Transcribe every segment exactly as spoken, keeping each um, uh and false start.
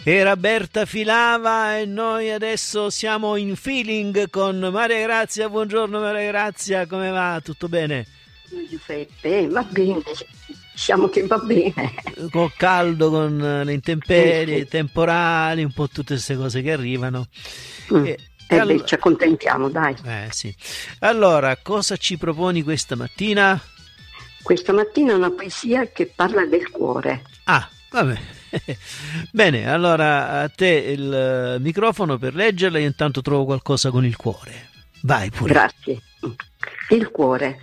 Era Berta Filava e noi adesso siamo in feeling con Maria Grazia. Buongiorno Maria Grazia, come va? Tutto bene? Giuseppe, va bene, diciamo che va bene. Con caldo, con le intemperie, Sì, sì. temporali, un po' tutte queste cose che arrivano. Mm. E, Eh all- beh, ci accontentiamo, dai. eh, sì. Allora, cosa ci proponi questa mattina? Questa mattina una poesia che parla del cuore. Ah, vabbè. Bene, allora a te il microfono per leggerla e intanto trovo qualcosa con il cuore. Vai pure. Grazie. Il cuore.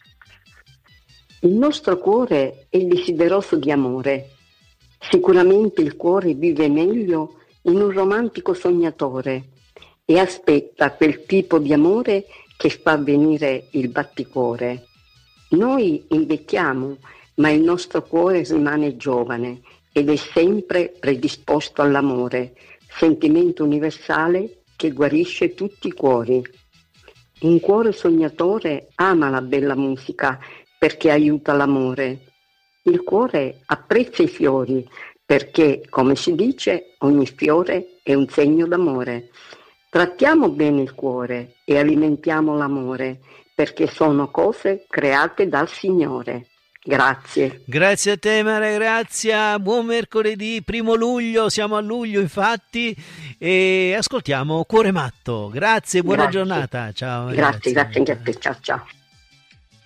Il nostro cuore è desideroso di amore. Sicuramente il cuore vive meglio in un romantico sognatore e aspetta quel tipo di amore che fa venire il batticuore. Noi invecchiamo, ma il nostro cuore rimane giovane ed è sempre predisposto all'amore, sentimento universale che guarisce tutti i cuori. Un cuore sognatore ama la bella musica perché aiuta l'amore. Il cuore apprezza i fiori perché, come si dice, ogni fiore è un segno d'amore. Trattiamo bene il cuore e alimentiamo l'amore perché sono cose create dal Signore. Grazie. Grazie a te Maria Grazia, buon mercoledì, primo luglio, siamo a luglio infatti, e ascoltiamo Cuore Matto. Grazie, buona Grazie. giornata. Ciao Maria Grazie, Grazia. grazie anche a te. Ciao, ciao.